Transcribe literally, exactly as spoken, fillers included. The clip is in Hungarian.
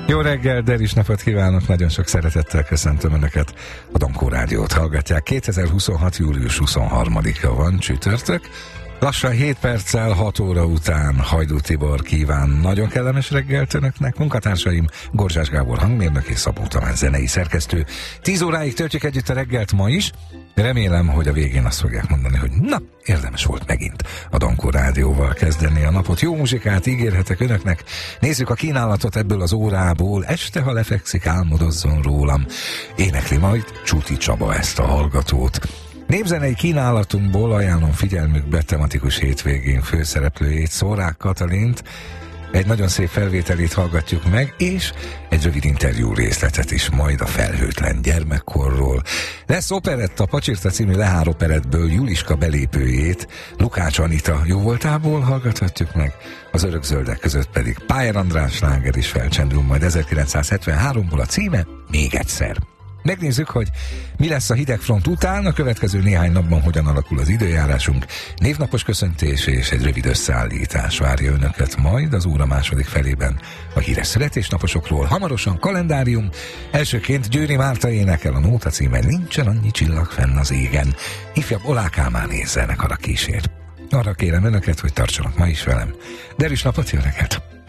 Jó reggel, deris napot kívánok, nagyon sok szeretettel köszöntöm Önöket. A Dankó Rádiót hallgatják. kétezer-huszonhat. július huszonharmadika van, csütörtök. Lassan hét perccel hat óra után Hajdú Tibor kíván nagyon kellemes reggelt Önöknek. Munkatársaim Gorzsás Gábor hangmérnök és Szabó Tamás zenei szerkesztő. tíz óráig töltjük együtt a reggelt ma is. Remélem, hogy a végén azt fogják mondani, hogy na, érdemes volt megint a Dankó Rádióval kezdeni a napot. Jó muzsikát ígérhetek Önöknek. Nézzük a kínálatot ebből az órából. Este, ha lefekszik, álmodozzon rólam. Énekli majd Csuti Csaba ezt a hallgatót. Népzenei kínálatunkból ajánlom figyelmükbe tematikus hétvégén főszereplőjét, Szórák Katalint. Egy nagyon szép felvételét hallgatjuk meg, és egy rövid interjú részletet is majd a felhőtlen gyermekkorról. Lesz operetta, Pacsirta című Lehár operettből Juliska belépőjét, Lukács Anita jóvoltából hallgathatjuk meg, az Örökzöldek között pedig Pályár András sláger is felcsendül majd ezerkilencszázhetvenháromból, a címe Még egyszer. Megnézzük, hogy mi lesz a hidegfront után, a következő néhány napban hogyan alakul az időjárásunk. Névnapos köszöntés és egy rövid összeállítás várja Önöket majd az óra második felében a híres születésnaposokról. Hamarosan kalendárium, elsőként Győri Márta énekel, a nóta címe Nincsen annyi csillag fenn az égen. Ifjabb Olá Kálmán zenekar a kísér. Arra kérem Önöket, hogy tartsanak ma is velem. Deris napot, jó reggelt!